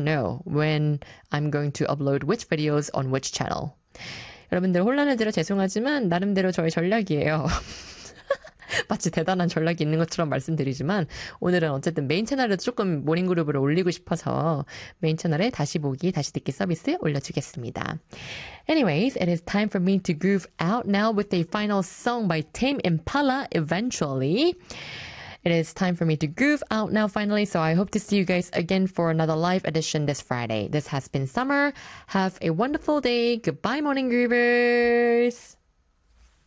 know when I'm going to upload which videos on which channel. 여러분들 혼란을 드려 죄송하지만 나름대로 저의 전략이에요. 마치 대단한 전략이 있는 것처럼 말씀드리지만 오늘은 어쨌든 메인 채널에도 조금 모닝그룹을 올리고 싶어서 메인 채널에 다시 보기, 다시 듣기 서비스 올려주겠습니다. Anyways, it is time for me to groove out now with a final song by Tame Impala, Eventually. It is time for me to groove out now finally, so I hope to see you guys again for another live edition this Friday. This has been Summer. Have a wonderful day. Goodbye, Morning Groovers!